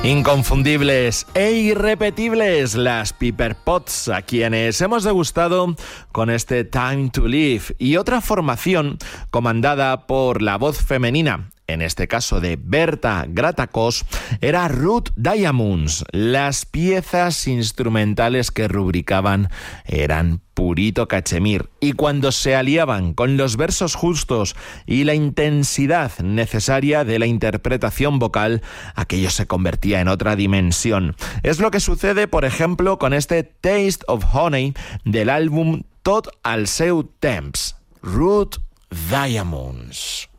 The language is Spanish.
Inconfundibles e irrepetibles las Piper Potts, a quienes hemos degustado con este Time to Live, y otra formación comandada por la voz femenina, en este caso de Berta Gratakos, era Ruth Diamonds. Las piezas instrumentales que rubricaban eran purito cachemir, y cuando se aliaban con los versos justos y la intensidad necesaria de la interpretación vocal, aquello se convertía en otra dimensión. Es lo que sucede, por ejemplo, con este Taste of Honey del álbum Tot al seu temps, Ruth Diamonds.